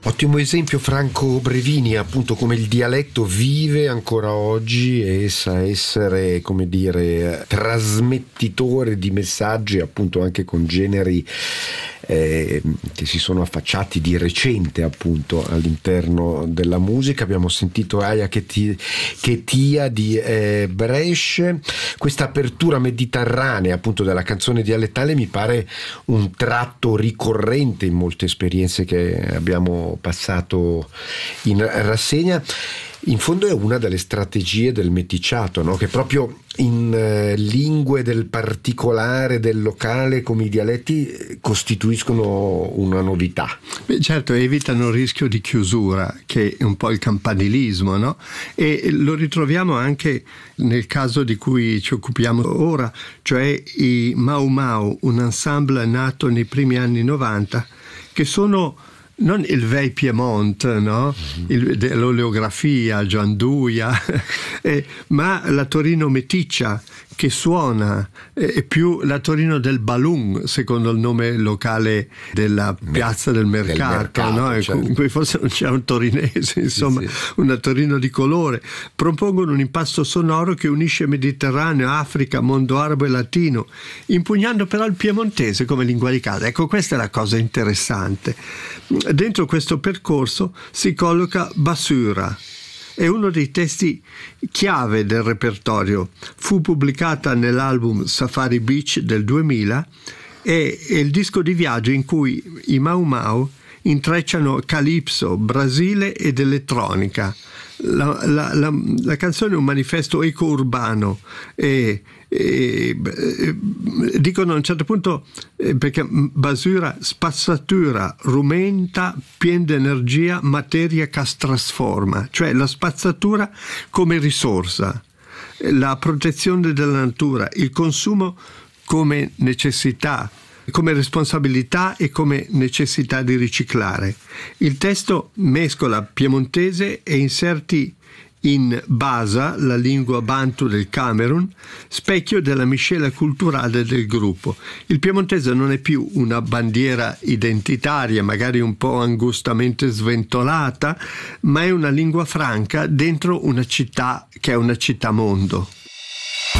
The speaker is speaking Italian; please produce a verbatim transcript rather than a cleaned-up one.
Ottimo esempio Franco Brevini, appunto, come il dialetto vive ancora oggi e sa essere, come dire, trasmettitore di messaggi, appunto anche con generi eh, che si sono affacciati di recente appunto all'interno della musica. Abbiamo sentito Aia che, ti, che tia di eh, Brescia. Questa apertura mediterranea appunto della canzone dialettale mi pare un tratto ricorrente in molte esperienze che abbiamo passato in rassegna. In fondo è una delle strategie del meticciato, no? Che proprio in eh, lingue del particolare, del locale, come i dialetti, costituiscono una novità. Beh, certo, evitano il rischio di chiusura, che è un po' il campanilismo, no? E lo ritroviamo anche nel caso di cui ci occupiamo ora, cioè i Mau Mau, un ensemble nato nei primi anni novanta, che sono non il Vei Piemonte, no? Il, l'oleografia, Gianduia, eh, ma la Torino meticcia che suona, è eh, più la Torino del Balloon, secondo il nome locale della piazza del mercato, del mercato, no? Certo. In cui forse non c'è un torinese, insomma, sì, sì. Una Torino di colore. Propongono un impasto sonoro che unisce Mediterraneo, Africa, mondo arabo e latino, impugnando però il piemontese come lingua di casa. Ecco, questa è la cosa interessante. Dentro questo percorso si colloca Basura. È uno dei testi chiave del repertorio. Fu pubblicata nell'album Safari Beach del duemila e è il disco di viaggio in cui i Mau Mau intrecciano calypso, Brasile ed elettronica. La, la, la, la canzone è un manifesto eco-urbano e, e, e dicono a un certo punto eh, perché Basura spazzatura rumenta, pien d'energia, materia che trasforma, cioè la spazzatura come risorsa, la protezione della natura, il consumo come necessità, come responsabilità e come necessità di riciclare. Il testo mescola piemontese e inserti in Basa, la lingua bantu del Camerun, specchio della miscela culturale del gruppo. Il piemontese non è più una bandiera identitaria, magari un po' angustamente sventolata, ma è una lingua franca dentro una città che è una città mondo.